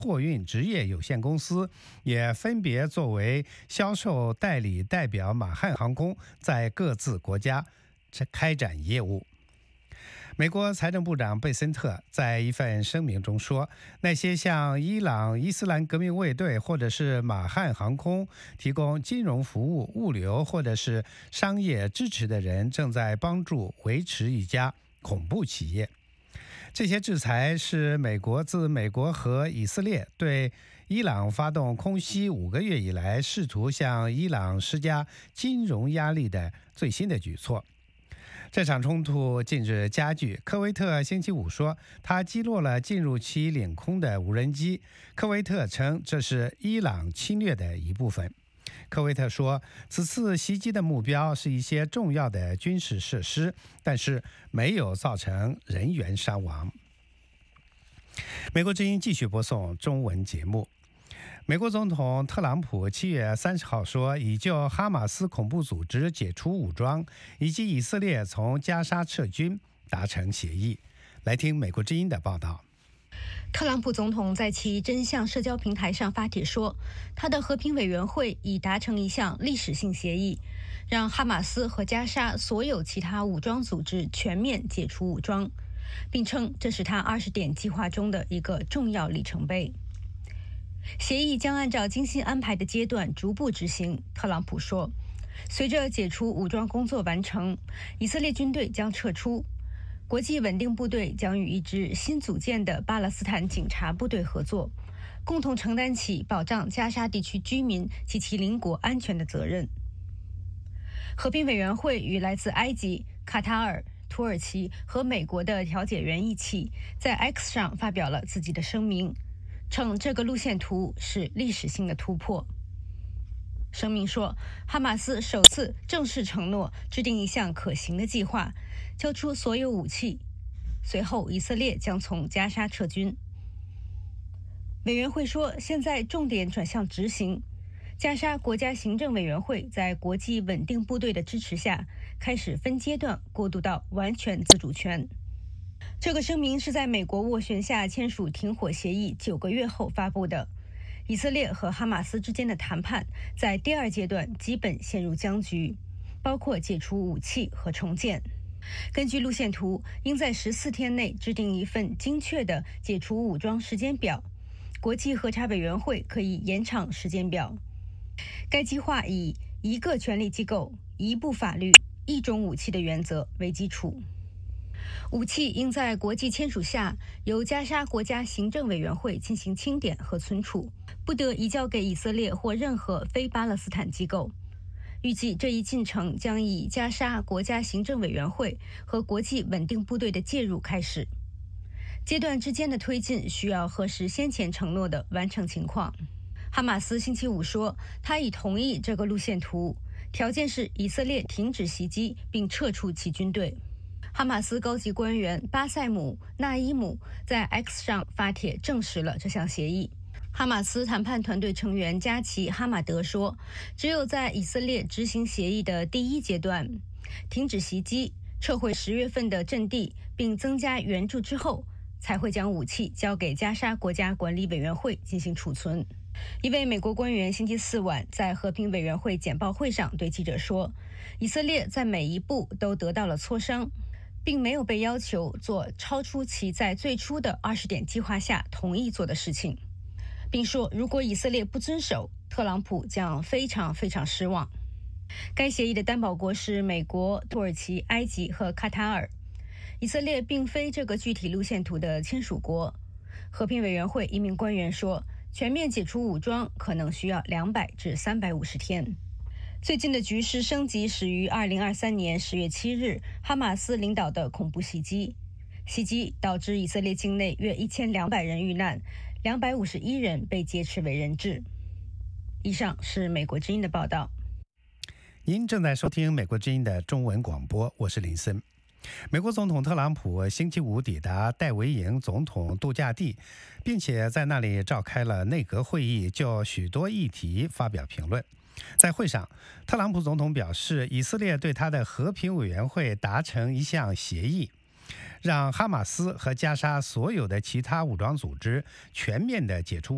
货运职业有限公司也分别作为销售代理代表马汉航空在各自国家开展业务。美国财政部长贝森特在一份声明中说，那些向伊朗伊斯兰革命卫队或者是马汉航空提供金融服务、物流或者是商业支持的人，正在帮助维持一家恐怖企业。这些制裁是自美国和以色列对伊朗发动空袭5个月以来，试图向伊朗施加金融压力的最新的举措。这场冲突近日加剧。科威特星期五说，他击落了进入其领空的无人机。科威特称这是伊朗侵略的一部分。科威特说，此次袭击的目标是一些重要的军事设施，但是没有造成人员伤亡。美国之音继续播送中文节目。美国总统特朗普7月30号说，已就哈马斯恐怖组织解除武装以及以色列从加沙撤军达成协议。来听美国之音的报道。 特朗普总统在其真相社交平台上发帖说，他的和平委员会已达成一项历史性协议，让哈马斯和加沙所有其他武装组织全面解除武装，并称这是他20点计划中的一个重要里程碑。协议将按照精心安排的阶段逐步执行，特朗普说。随着解除武装工作完成，以色列军队将撤出，国际稳定部队将与一支新组建的巴勒斯坦警察部队合作，共同承担起保障加沙地区居民及其邻国安全的责任。和平委员会与来自埃及、卡塔尔、土耳其和美国的调解员一起，在 X 上发表了自己的声明，称这个路线图是历史性的突破。声明说，哈马斯首次正式承诺制定一项可行的计划，交出所有武器，随后以色列将从加沙撤军。委员会说，现在重点转向执行。加沙国家行政委员会在国际稳定部队的支持下，开始分阶段过渡到完全自主权。这个声明是在美国斡旋下签署停火协议9个月后发布的。以色列和哈马斯之间的谈判在第2阶段基本陷入僵局，包括解除武器和重建。根据路线图，应在14天内制定一份精确的解除武装时间表。国际核查委员会可以延长时间表。该计划以一个权力机构、一部法律、一种武器的原则为基础。武器应在国际签署下由加沙国家行政委员会进行清点和存储，不得移交给以色列或任何非巴勒斯坦机构。预计这一进程将以加沙国家行政委员会和国际稳定部队的介入开始。阶段之间的推进需要核实先前承诺的完成情况。哈马斯星期五说，他已同意这个路线图，条件是以色列停止袭击并撤出其军队。哈马斯高级官员巴塞姆·纳伊姆在 X 上发帖证实了这项协议。哈马斯谈判团队成员加奇·哈马德说，只有在以色列执行协议的第1阶段，停止袭击、撤回10月份的阵地并增加援助之后，才会将武器交给加沙国家管理委员会进行储存。一位美国官员星期4晚在和平委员会简报会上对记者说，以色列在每一步都得到了磋商，并没有被要求做超出其在最初的20点计划下同意做的事情，并说如果以色列不遵守，特朗普将非常非常失望。该协议的担保国是美国、土耳其、埃及和卡塔尔。以色列并非这个具体路线图的签署国。和平委员会一名官员说，全面解除武装可能需要200至350天。最近的局势升级始于2023年10月7日哈马斯领导的恐怖袭击。袭击导致以色列境内约1200人遇难，251人被劫持为人质。以上是美国之音的报道。 您正在收听美国之音的中文广播，我是林森。美国总统特朗普星期五抵达戴维营总统度假地，并且在那里召开了内阁会议，就许多议题发表评论。在会上，特朗普总统表示，以色列对他的和平委员会达成一项协议，让哈马斯和加沙所有的其他武装组织全面的解除